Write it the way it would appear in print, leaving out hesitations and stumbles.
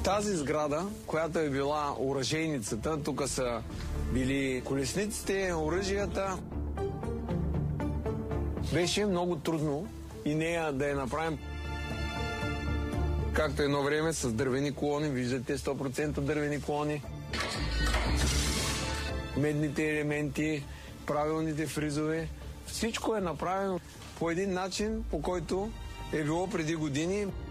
Тази сграда, която е била оръжейницата, тук са били колесниците, оръжията, беше много трудно и нея да я направим. Както едно време с дървени колони, виждате 100% дървени колони, медните елементи, правилните фризове. Всичко е направено по един начин, по който е било преди години.